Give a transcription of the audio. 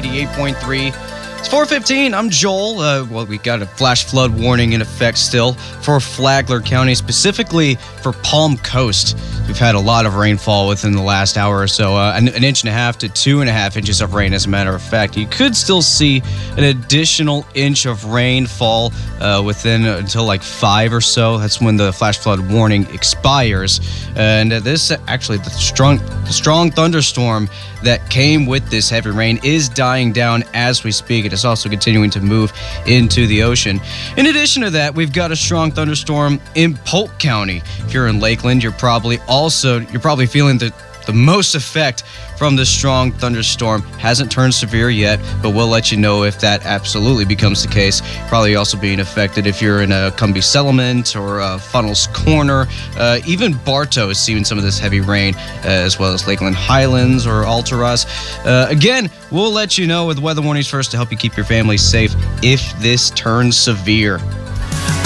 88.3. It's 4:15. I'm Joel. Well, we got a flash flood warning in effect still for Flagler County, specifically for Palm Coast. We've had a lot of rainfall within the last hour or so, an inch and a half to 2.5 inches of rain, as a matter of fact. You could still see an additional inch of rain fall within until like 5 or so. That's when the flash flood warning expires. And this actually, the strong thunderstorm that came with this heavy rain is dying down as we speak. It is also continuing to move into the ocean. In addition to that, we've got a strong thunderstorm in Polk County. If you're in Lakeland, you're probably feeling the most effect from this strong thunderstorm. Hasn't turned severe yet, but we'll let you know if that absolutely becomes the case. Probably also being affected if you're in a Cumbie Settlement or Funnels Corner. Even Bartow is seeing some of this heavy rain, as well as Lakeland Highlands or Alteras. Again, we'll let you know with weather warnings first to help you keep your family safe if this turns severe.